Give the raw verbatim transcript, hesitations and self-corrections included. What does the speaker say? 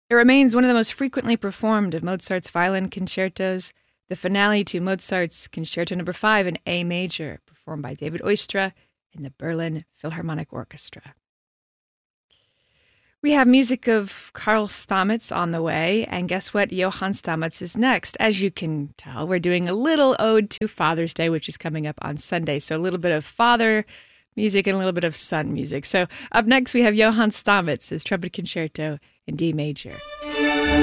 It remains one of the most frequently performed of Mozart's violin concertos, the finale to Mozart's Concerto Number five in A major, performed by David Oistra in the Berlin Philharmonic Orchestra. We have music of Karl Stamitz on the way, and guess what? Johann Stamitz is next. As you can tell, we're doing a little ode to Father's Day, which is coming up on Sunday. So a little bit of father music and a little bit of son music. So up next, we have Johann Stamitz, his trumpet concerto in D major.